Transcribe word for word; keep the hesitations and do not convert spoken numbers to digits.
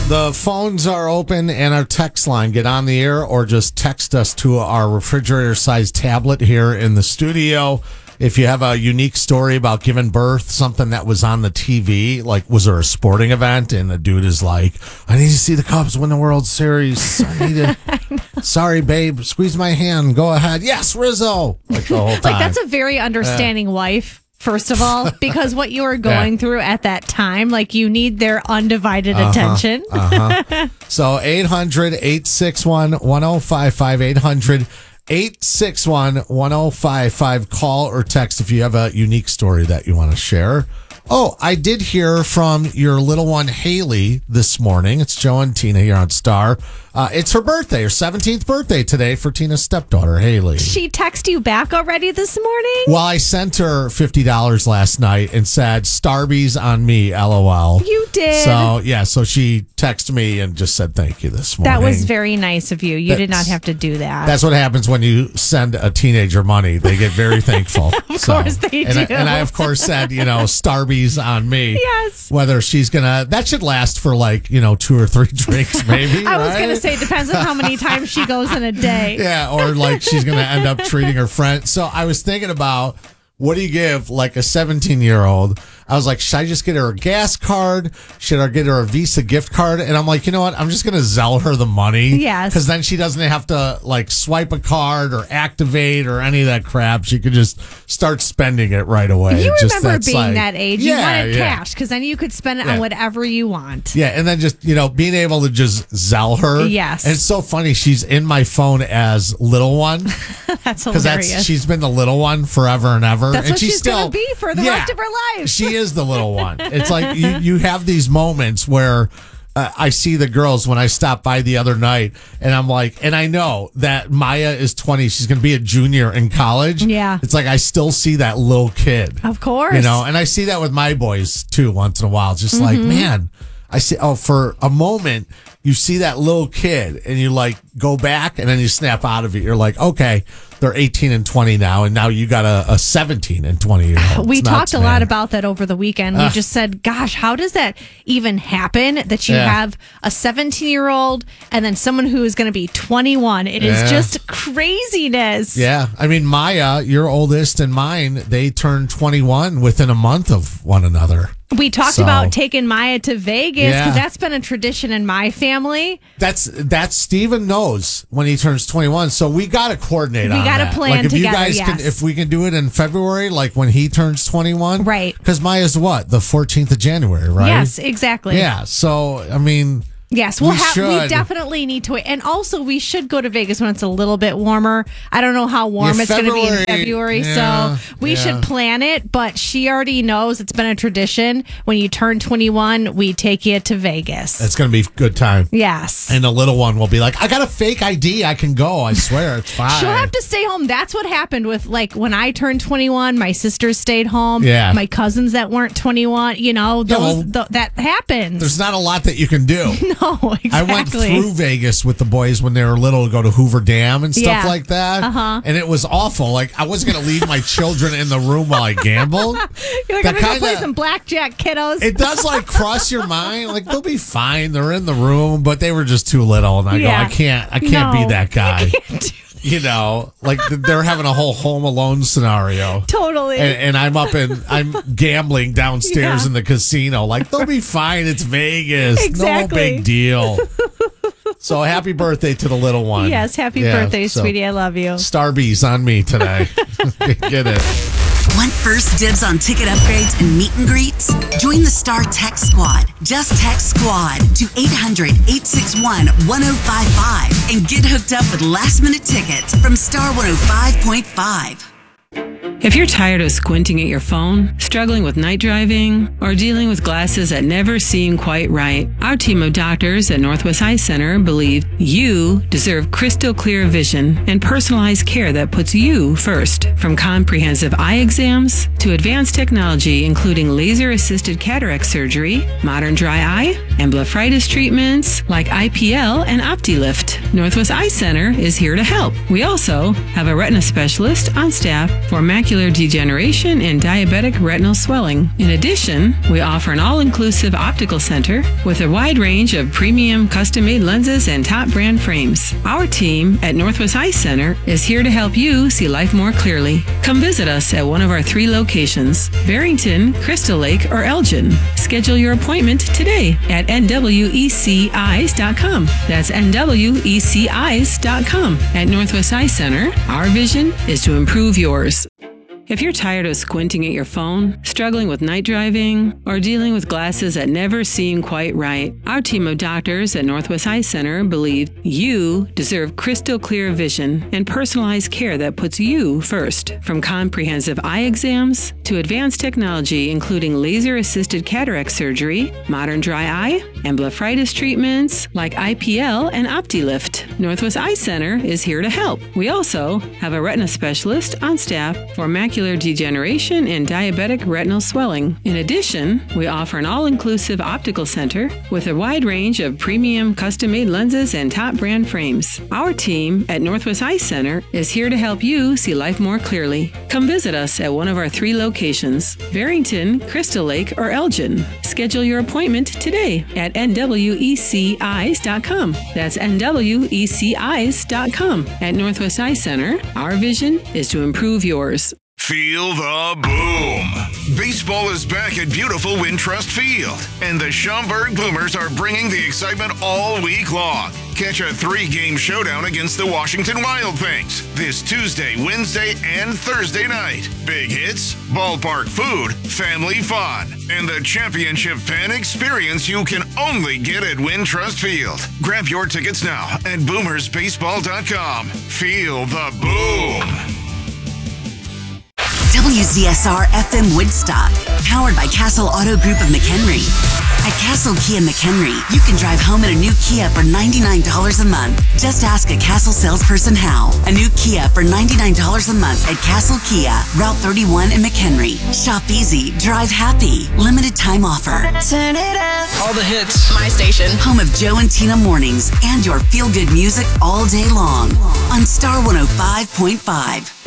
The phones are open and our text line. Get on the air or just text us to our refrigerator-sized tablet here in the studio. If you have a unique story about giving birth, something that was on the T V, like was there a sporting event and the dude is like, I need to see the Cubs win the World Series. I need to. Sorry, babe. Squeeze my hand. Go ahead. Yes, Rizzo. Like the whole time. Like that's a very understanding uh, wife. First of all, because what you are going yeah. through at that time, like you need their undivided uh-huh, attention. uh-huh. So eight hundred, eight six one, one oh five five, eight hundred, eight six one, one oh five five. Call or text if you have a unique story that you want to share. Oh, I did hear from your little one, Haley, this morning. It's Joe and Tina here on Star. Uh, it's her birthday, her seventeenth birthday today for Tina's stepdaughter, Haley. She texted you back already this morning? Well, I sent her fifty dollars last night and said, Starbies on me, LOL. You did? So, yeah, so she texted me and just said thank you this morning. That was very nice of you. You that's, did not have to do that. That's what happens when you send a teenager money. They get very thankful. Of so, course they and do. I, and I, of course, said, you know, Starbies on me. Yes. Whether she's going to, that should last for like, you know, two or three drinks maybe. I right? was going to say, depends on how many times she goes in a day. Yeah, or like she's going to end up treating her friend. So I was thinking about, what do you give like a seventeen-year-old? I was like, should I just get her a gas card? Should I get her a Visa gift card? And I'm like, you know what? I'm just going to Zelle her the money. Yes. Because then she doesn't have to like swipe a card or activate or any of that crap. She could just start spending it right away. You just, remember being like, that age. Yeah, you wanted yeah. cash because then you could spend it yeah. on whatever you want. Yeah, and then just, you know, being able to just Zelle her. Yes. And it's so funny. She's in my phone as little one. That's hilarious. Because that's she's been the little one forever and ever. That's and what she's, she's still going to be for the yeah, rest of her life. She is the little one. It's like you, you have these moments where uh, I see the girls when I stopped by the other night and I'm like, and I know that Maya is twenty. She's going to be a junior in college. Yeah. It's like I still see that little kid. Of course. You know, and I see that with my boys too once in a while. Just mm-hmm. like, man, I see, oh, for a moment, you see that little kid and you like go back and then you snap out of it. You're like, okay, they're eighteen and twenty now. And now you got a, a seventeen and twenty year old. We it's talked nuts, a man. lot about that over the weekend. We Uh, just said, gosh, how does that even happen that you Yeah. have a seventeen year old and then someone who is going to be twenty-one? It Yeah. is just craziness. Yeah. I mean, Maya, your oldest and mine, they turned twenty-one within a month of one another. We talked So- about taking Maya to Vegas because Yeah. that's been a tradition in my family. That's that's Steven knows when he turns twenty-one. So we got to coordinate We on gotta that. plan like if together, you guys yes. can, if we can do it in February, like when he turns twenty-one. Right. Because Maya's what? The fourteenth of January, right? Yes, exactly. Yeah. So, I mean. Yes, we'll We have. We should. definitely need to wait, and also we should go to Vegas when it's a little bit warmer. I don't know how warm Yeah, it's going to be in February, February, yeah, so we yeah. should plan it. But she already knows it's been a tradition. When you turn twenty-one, we take you to Vegas. It's going to be a good time. Yes, And the little one will be like, I got a fake I D. I can go. I swear. It's fine. she'll have to stay home. That's what happened with like when I turned twenty-one. My sisters stayed home. Yeah. My cousins that weren't twenty-one. You know, those Yeah, well, th- that happens. There's not a lot that you can do. No, exactly. I went through Vegas with the boys when they were little to go to Hoover Dam and stuff Yeah. like that. Uh-huh. And it was awful. Like, I wasn't going to leave my children in the room while I gambled. You're like, That I'm gonna go kinda- play some blackjack, kiddos. It does, like, cross your mind. Like, they'll be fine. They're in the room, but they were just too little. And I Yeah. go, I can't, I can't No, be that guy. you can't do You know, like they're having a whole Home Alone scenario. Totally. And, and I'm up in, I'm gambling downstairs Yeah. in the casino. Like, they'll be fine. It's Vegas. Exactly. No big deal. So happy birthday to the little one. Yes, happy Yeah, birthday, so sweetie. I love you. Starbies on me today. Get it. Want first dibs on ticket upgrades and meet and greets? Join the Star Text Squad. Just text SQUAD to eight hundred, eight six one, one oh five five and get hooked up with last minute tickets from Star one oh five point five. If you're tired of squinting at your phone, struggling with night driving, or dealing with glasses that never seem quite right, our team of doctors at Northwest Eye Center believe you deserve crystal clear vision and personalized care that puts you first. From comprehensive eye exams to advanced technology, including laser-assisted cataract surgery, modern dry eye, and blepharitis treatments like I P L and OptiLift, Northwest Eye Center is here to help. We also have a retina specialist on staff for macular macular degeneration and diabetic retinal swelling. In addition, we offer an all-inclusive optical center with a wide range of premium custom-made lenses and top brand frames. Our team at Northwest Eye Center is here to help you see life more clearly. Come visit us at one of our three locations, Barrington, Crystal Lake, or Elgin. Schedule your appointment today at N W E C eyes dot com. That's N W E C eyes dot com. At Northwest Eye Center, our vision is to improve yours. If you're tired of squinting at your phone, struggling with night driving, or dealing with glasses that never seem quite right, our team of doctors at Northwest Eye Center believe you deserve crystal clear vision and personalized care that puts you first. From comprehensive eye exams to advanced technology including laser-assisted cataract surgery, modern dry eye, and blepharitis treatments like I P L and OptiLift, Northwest Eye Center is here to help. We also have a retina specialist on staff for macular degeneration and diabetic retinal swelling. In addition, we offer an all-inclusive optical center with a wide range of premium custom-made lenses and top brand frames. Our team at Northwest Eye Center is here to help you see life more clearly. Come visit us at one of our three locations, Barrington, Crystal Lake, or Elgin. Schedule your appointment today at N W E C eyes dot com. That's N W E C eyes dot com. At Northwest Eye Center, our vision is to improve yours. Feel the boom. Baseball is back at beautiful Wintrust Field, and the Schaumburg Boomers are bringing the excitement all week long. Catch a three-game showdown against the Washington Wild Things this Tuesday, Wednesday, and Thursday night. Big hits, ballpark food, family fun, and the championship fan experience you can only get at Wintrust Field. Grab your tickets now at boomers baseball dot com. Feel the boom. W Z S R F M Woodstock, powered by Castle Auto Group of McHenry. At Castle Kia McHenry, you can drive home in a new Kia for ninety-nine dollars a month. Just ask a Castle salesperson how. A new Kia for ninety-nine dollars a month at Castle Kia, Route thirty-one in McHenry. Shop easy, drive happy. Limited time offer. Turn it up. All the hits. My station. Home of Joe and Tina mornings and your feel-good music all day long on Star one oh five point five.